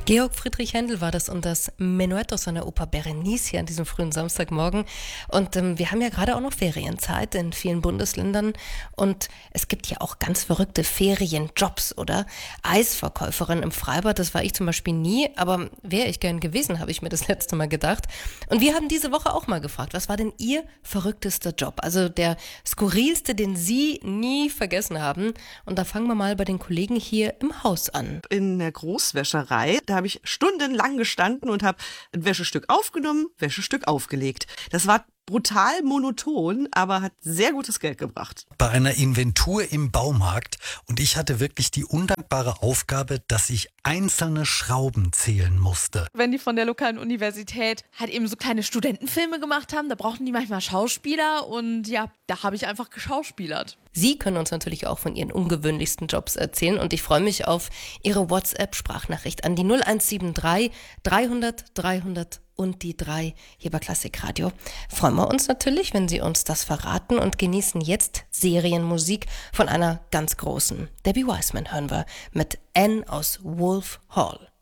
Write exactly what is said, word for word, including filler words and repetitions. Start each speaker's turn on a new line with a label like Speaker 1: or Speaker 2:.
Speaker 1: Georg Friedrich Händel war das und das Menuett aus seiner Oper Berenice hier an diesem frühen Samstagmorgen. Und ähm, wir haben ja gerade auch noch Ferienzeit in vielen Bundesländern und es gibt ja auch ganz verrückte Ferienjobs, oder? Eisverkäuferin im Freibad, das war ich zum Beispiel nie, aber wäre ich gern gewesen, habe ich mir das letzte Mal gedacht. Und wir haben diese Woche auch mal gefragt, was war denn Ihr verrücktester Job? Also der skurrilste, den Sie nie vergessen haben. Und da fangen wir mal bei den Kollegen hier im Haus an.
Speaker 2: In der Großwäscherei, da habe ich stundenlang gestanden und habe ein Wäschestück aufgenommen, Wäschestück aufgelegt. Das war brutal monoton, aber hat sehr gutes Geld gebracht.
Speaker 3: Bei einer Inventur im Baumarkt und ich hatte wirklich die undankbare Aufgabe, dass ich einzelne Schrauben zählen musste.
Speaker 4: Wenn die von der lokalen Universität halt eben so kleine Studentenfilme gemacht haben, da brauchten die manchmal Schauspieler und ja, da habe ich einfach geschauspielert.
Speaker 1: Sie können uns natürlich auch von Ihren ungewöhnlichsten Jobs erzählen und ich freue mich auf Ihre WhatsApp-Sprachnachricht an die null eins sieben drei dreihundert dreihundert und die drei hier bei Klassikradio. Freuen wir uns natürlich, wenn Sie uns das verraten und genießen jetzt Serienmusik von einer ganz großen. Debbie Wiseman hören wir mit Anne aus Wolf Hall.